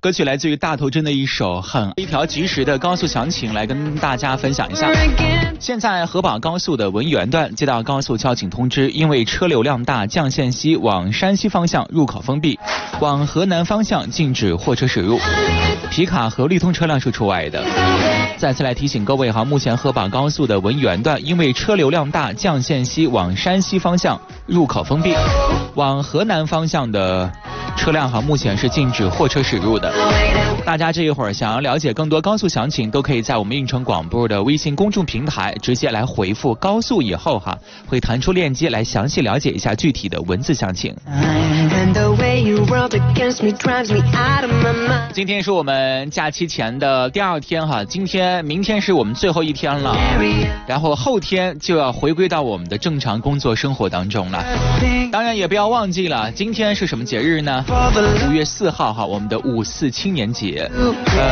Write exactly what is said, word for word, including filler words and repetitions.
歌曲来自于大头针的一首很一条及时的高速详情来跟大家分享一下。现在河宝高速的文源段接到高速交警通知，因为车流量大，绛县西往山西方向入口封闭，往河南方向禁止货车驶入，皮卡和绿通车辆是除外的。再次来提醒各位哈，目前河宝高速的文源段因为车流量大，绛县西往山西方向入口封闭，往河南方向的车辆哈目前是禁止货车驶入的。大家这一会儿想要了解更多高速详情，都可以在我们运城广播的微信公众平台直接来回复高速，以后哈会弹出链接来详细了解一下具体的文字详情。今天是我们假期前的第二天哈，今天明天是我们最后一天了，然后后天就要回归到我们的正常工作生活当中了。当然也不要忘记了，今天是什么节日呢？五月四号哈，我们的五四青年节。呃